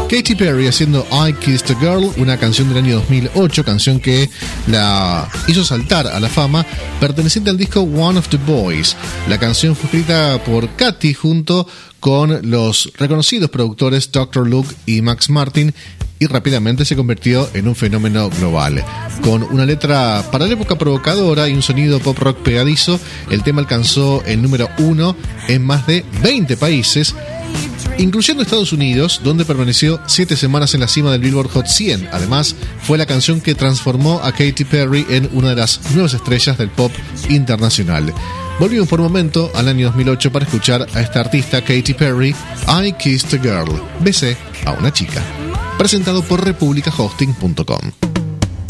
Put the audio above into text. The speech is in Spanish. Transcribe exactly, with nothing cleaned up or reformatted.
Katy Perry haciendo I Kissed a Girl, una canción del año dos mil ocho, canción que la hizo saltar a la fama, perteneciente al disco One of the Boys. La canción fue escrita por Katy junto con los reconocidos productores doctor Luke y Max Martin y rápidamente se convirtió en un fenómeno global. Con una letra para la época provocadora y un sonido pop rock pegadizo, el tema alcanzó el número uno en más de veinte países, incluyendo Estados Unidos, donde permaneció siete semanas en la cima del Billboard Hot cien. Además, fue la canción que transformó a Katy Perry en una de las nuevas estrellas del pop internacional. Volvimos por un momento al año dos mil ocho para escuchar a esta artista Katy Perry, I Kissed a Girl, besé a una chica, presentado por republica hosting punto com.